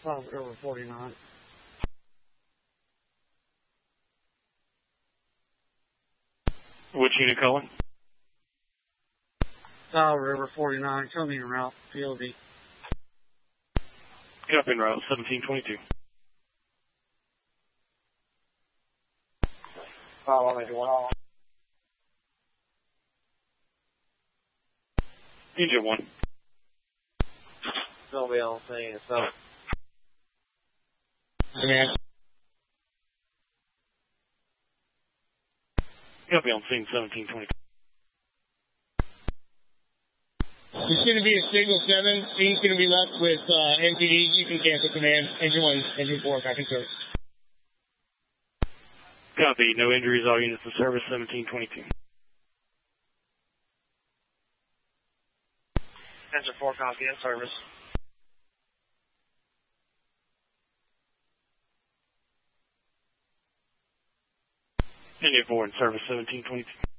South River 49. Which unit calling? South River 49, show me en route, POD. Copy en route, 1722. Follow me, well. Engine 1. Still be on scene, so. Yeah. Copy on scene, 1722. It's going to be a signal 7. Scene's going to be left with MPD. You can cancel command. Engine 1, engine 4, back in service. Copy. No injuries. All units in service, 1722. Engine 4, copy, in service. Engine 4 in service, 1722.